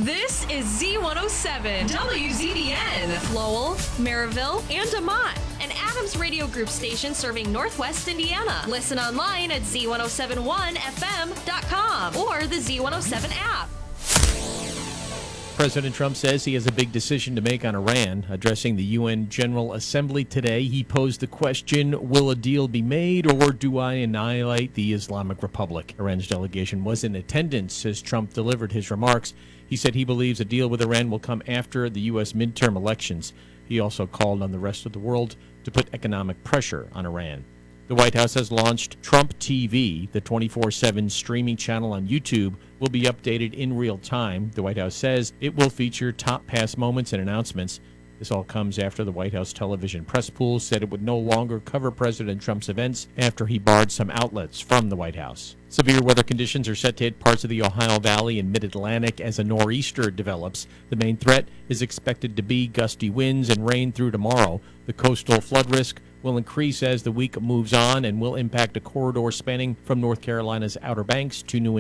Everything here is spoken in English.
This is Z107, WZDN, Lowell, Maryville, and DeMont, an Adams Radio Group station serving Northwest Indiana. Listen online at Z1071FM.com or the Z107 app. President Trump says he has a big decision to make on Iran. Addressing the UN General Assembly today, he posed the question, will a deal be made or do I annihilate the Islamic Republic? Iran's delegation was in attendance as Trump delivered his remarks. He said he believes a deal with Iran will come after the U.S. midterm elections. He also called on the rest of the world to put economic pressure on Iran. The White House has launched Trump TV. The 24/7 streaming channel on YouTube will be updated in real time. The White House says it will feature top past moments and announcements. This all comes after the White House television press pool said it would no longer cover President Trump's events after he barred some outlets from the White House. Severe weather conditions are set to hit parts of the Ohio Valley and Mid-Atlantic as a nor'easter develops. The main threat is expected to be gusty winds and rain through tomorrow. The coastal flood risk will increase as the week moves on and will impact a corridor spanning from North Carolina's Outer Banks to New England.